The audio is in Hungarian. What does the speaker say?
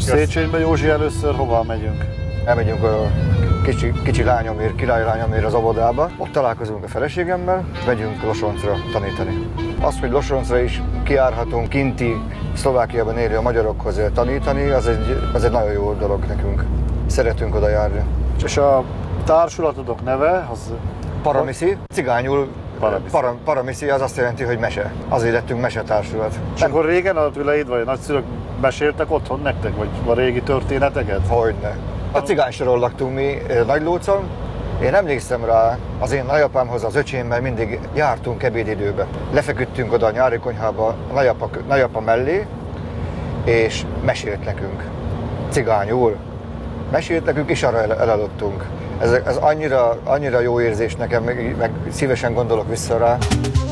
Széchenyibe, Józsi, először hova megyünk? Elmegyünk a kicsi lányomért, királylányomért az óvodába. Ott találkozunk a feleségemmel, megyünk Losoncra tanítani. Az, hogy Losoncra is kijárhatunk kinti Szlovákiában élő magyarokhoz tanítani, az egy nagyon jó dolog nekünk. Szeretünk oda járni. És a társulatodok neve az? Paramiszi, cigányul Paramiszi az azt jelenti, hogy mese. Azért lettünk mesetársulat. És akkor régen a szüleid vagy a nagyszülők meséltek otthon nektek, vagy a régi történeteket? Hogyne. A cigánysoron laktunk mi Nagylócon. Én emlékszem rá, az én nagyapámhoz, az öcsémmel mindig jártunk ebédidőbe. Lefeküdtünk oda a nyári konyhába a nagyapa mellé, és mesélt nekünk. Cigányul. Mesélt nekünk, és arra elaludtunk. Ez annyira jó érzés nekem, meg szívesen gondolok vissza rá.